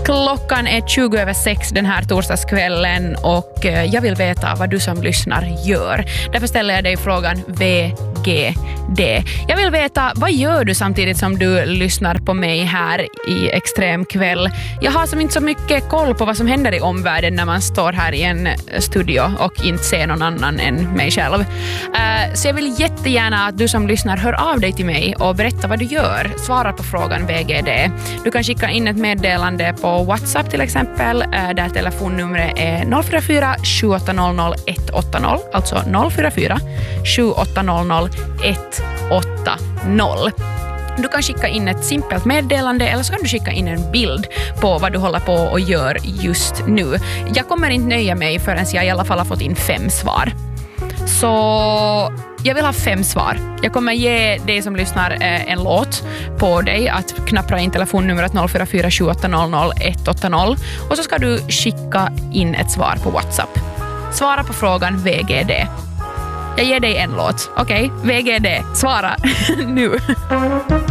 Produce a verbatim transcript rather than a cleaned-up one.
Klockan är tjugo över sex den här torsdagskvällen och jag vill veta vad du som lyssnar gör. Därför ställer jag dig frågan V G D. Jag vill veta, vad gör du samtidigt som du lyssnar på mig här i Extrem kväll? Jag har som inte så mycket koll på vad som händer i omvärlden när man står här i en studio och inte ser någon annan än mig själv. Uh, så jag vill jättegärna att du som lyssnar hör av dig till mig och berätta vad du gör. Svara på frågan V G D. Du kan skicka in ett meddelande på WhatsApp till exempel, uh, där telefonnumret är noll fyra fyra sju åtta noll noll ett åtta noll, alltså noll fyra fyra sju åtta noll noll ett åtta noll. Du kan skicka in ett simpelt meddelande eller så kan du skicka in en bild på vad du håller på och gör just nu. Jag kommer inte nöja mig förrän jag i alla fall har fått in fem svar. Så jag vill ha fem svar. Jag kommer ge dig som lyssnar eh, en låt på dig att knappra in telefonnumret noll fyra fyra sju åtta noll noll ett åtta noll och så ska du skicka in ett svar på WhatsApp. Svara på frågan V G D. Jag ger dig en låt. Okej, okay. V G D. Svara nu.